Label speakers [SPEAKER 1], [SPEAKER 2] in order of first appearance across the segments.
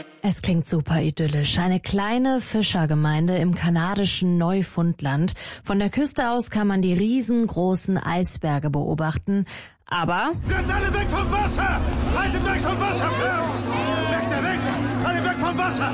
[SPEAKER 1] Es klingt super idyllisch. Eine kleine Fischergemeinde im kanadischen Neufundland. Von der Küste aus kann man die riesengroßen Eisberge beobachten. Aber...
[SPEAKER 2] Bleibt alle weg vom Wasser! Haltet euch vom Wasser fern! Weg da, weg! Alle weg vom Wasser!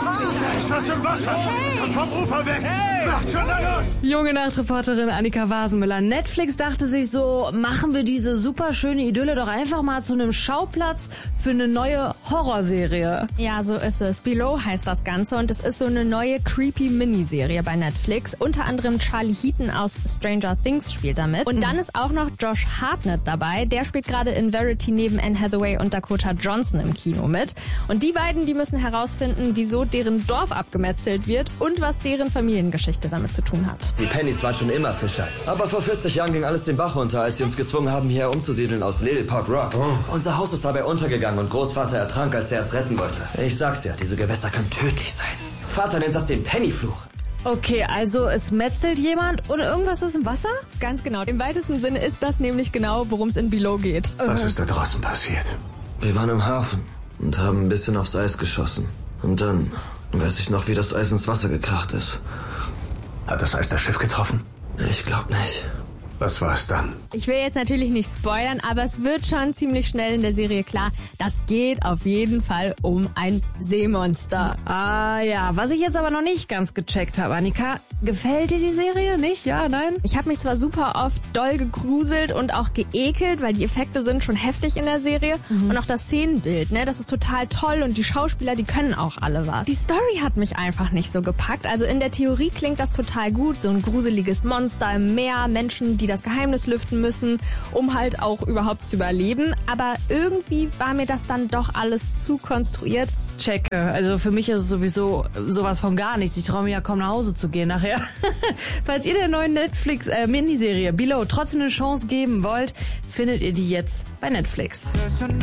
[SPEAKER 2] Da ist was im Wasser! Kommt vom Ufer weg! Macht schon da los!
[SPEAKER 1] Junge Nachtreporterin Annika Wasenmüller. Netflix dachte sich so, machen wir diese super schöne Idylle doch einfach mal zu einem Schauplatz für eine neue Horrorserie.
[SPEAKER 3] Ja, so ist es. Below heißt das Ganze und es ist so eine neue creepy Miniserie bei Netflix. Unter anderem Charlie Heaton aus Stranger Things spielt damit. Und dann ist auch noch Josh Hartnett dabei. Der spielt gerade in Verity neben Anne Hathaway und Dakota Johnson im Kino mit. Und die beiden, die müssen herausfinden, wieso deren Dorf abgemetzelt wird und was deren Familiengeschichte damit zu tun hat.
[SPEAKER 4] Die Pennys waren schon immer Fischer. Aber vor 40 Jahren ging alles den Bach runter, als sie uns gezwungen haben, hierher umzusiedeln aus Little Port Rock. Unser Haus ist dabei untergegangen und Großvater ertrank, als er es retten wollte. Ich sag's ja, diese Gewässer können tödlich sein. Vater nennt das den Pennyfluch.
[SPEAKER 1] Okay, also es metzelt jemand und irgendwas ist im Wasser?
[SPEAKER 3] Ganz genau. Im weitesten Sinne ist das nämlich genau, worum es in Below geht.
[SPEAKER 2] Was ist da draußen passiert?
[SPEAKER 4] Wir waren im Hafen und haben ein bisschen aufs Eis geschossen. Und dann weiß ich noch, wie das Eis ins Wasser gekracht ist.
[SPEAKER 2] Hat das Eis das Schiff getroffen?
[SPEAKER 4] Ich glaub nicht.
[SPEAKER 2] Was war es dann?
[SPEAKER 3] Ich will jetzt natürlich nicht spoilern, aber es wird schon ziemlich schnell in der Serie klar, das geht auf jeden Fall um ein Seemonster.
[SPEAKER 1] Ah ja, was ich jetzt aber noch nicht ganz gecheckt habe, Annika, gefällt dir die Serie? Nicht? Ja, nein?
[SPEAKER 3] Ich habe mich zwar super oft doll gegruselt und auch geekelt, weil die Effekte sind schon heftig in der Serie und auch das Szenenbild, ne, das ist total toll und die Schauspieler, die können auch alle was. Die Story hat mich einfach nicht so gepackt. Also in der Theorie klingt das total gut, so ein gruseliges Monster im Meer, Menschen, die das Geheimnis lüften müssen, um halt auch überhaupt zu überleben. Aber irgendwie war mir das dann doch alles zu konstruiert.
[SPEAKER 1] Checke. Also für mich ist es sowieso sowas von gar nichts. Ich traue mir ja kaum nach Hause zu gehen nachher. Falls ihr der neuen Netflix-Miniserie Below trotzdem eine Chance geben wollt, findet ihr die jetzt bei Netflix.